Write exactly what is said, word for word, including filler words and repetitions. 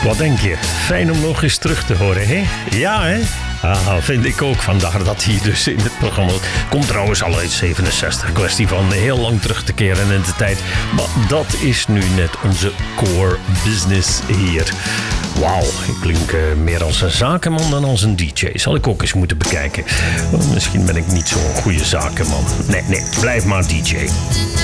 Wat denk je? Fijn om nog eens terug te horen, hè? Ja, hè? Ah, vind ik ook. Vandaar dat hij dus in het programma komt. Trouwens al uit zevenenzestig. Kwestie van heel lang terug te keren in de tijd. Maar dat is nu net onze core business hier. Wauw, ik klink uh, meer als een zakenman dan als een D J. Zal ik ook eens moeten bekijken. Misschien ben ik niet zo'n goede zakenman. Nee, nee, blijf maar D J.